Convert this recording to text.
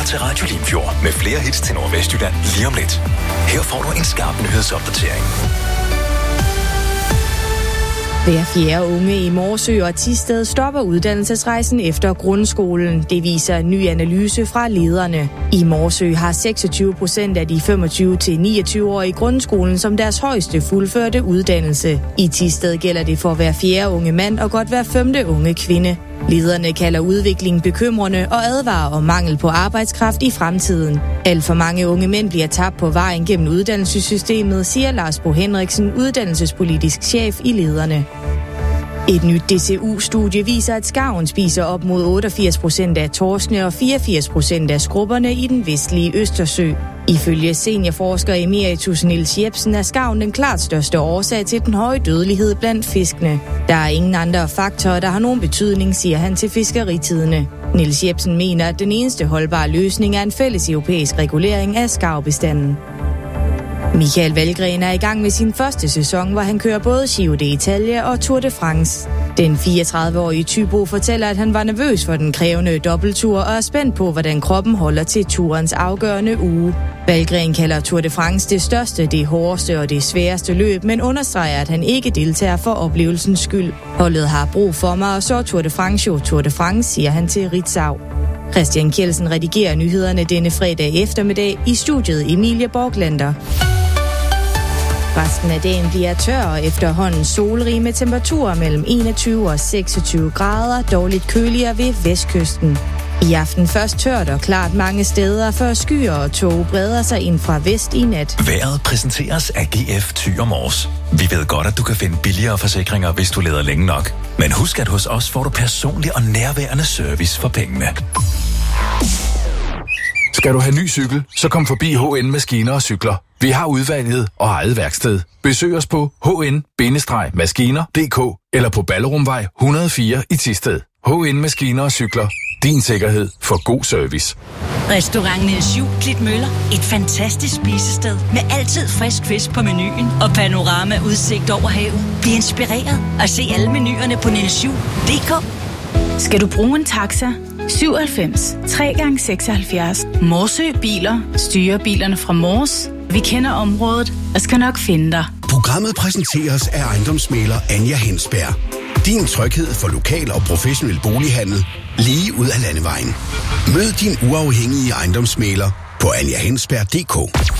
til Radio Limfjord med flere hits til Nordvestjylland lige om lidt. Her får du en skarp nyhedsopdatering. Hver fjerde unge i Morsø og Thisted stopper uddannelsesrejsen efter grundskolen. Det viser en ny analyse fra lederne. I Morsø har 26% af de 25-29-årige i grundskolen som deres højeste fuldførte uddannelse. I Thisted gælder det for hver fjerde unge mand og godt hver femte unge kvinde. Lederne kalder udviklingen bekymrende og advarer om mangel på arbejdskraft i fremtiden. Alt for mange unge mænd bliver tabt på vejen gennem uddannelsessystemet, siger Lars Bo Henriksen, uddannelsespolitisk chef i lederne. Et nyt DCU-studie viser, at skarven spiser op mod 88% af torskene og 84% af skrubberne i den vestlige Østersø. Ifølge seniorforsker emeritus Niels Jepsen er skarven den klart største årsag til den høje dødelighed blandt fiskene. Der er ingen andre faktorer, der har nogen betydning, siger han til Fiskeritidene. Niels Jepsen mener, at den eneste holdbare løsning er en fælles europæisk regulering af skarvbestanden. Michael Valgren er i gang med sin første sæson, hvor han kører både Giro d'Italia og Tour de France. Den 34-årige Thybo fortæller, at han var nervøs for den krævende dobbelttur og er spændt på, hvordan kroppen holder til turens afgørende uge. Valgren kalder Tour de France det største, det hårdeste og det sværeste løb, men understreger, at han ikke deltager for oplevelsens skyld. Holdet har brug for mig, og så Tour de France jo Tour de France, siger han til Ritzau. Christian Kjeldsen redigerer nyhederne denne fredag eftermiddag i studiet Emilie Borglander. Resten af dagen bliver tør og efterhånden solrig med temperaturer mellem 21 og 26 grader, dårligt køligere ved vestkysten. I aften først tørt og klart mange steder, før skyer og tåge breder sig ind fra vest i nat. Vejret præsenteres af GF Thy og Mors. Vi ved godt, at du kan finde billigere forsikringer, hvis du leder længe nok. Men husk, at hos os får du personlig og nærværende service for pengene. Skal du have ny cykel, så kom forbi HN Maskiner og Cykler. Vi har udvalget og eget værksted. Besøg os på hn-maskiner.dk eller på Ballerumvej 104 i Thisted. HN Maskiner og Cykler. Din sikkerhed for god service. Restaurant Niels Juel Klitmøller. Et fantastisk spisested med altid frisk fisk på menuen og panorama-udsigt over havet. Bliv inspireret og se alle menuerne på nielsjuel.dk. Skal du bruge en taxa? 97 3x76. Morsø Biler styrer bilerne fra Mors. Vi kender området og skal nok finde dig. Programmet præsenteres af ejendomsmægler Anja Hensberg. Din tryghed for lokal og professionel bolighandel lige ud af landevejen. Mød din uafhængige ejendomsmægler på anjahensberg.dk.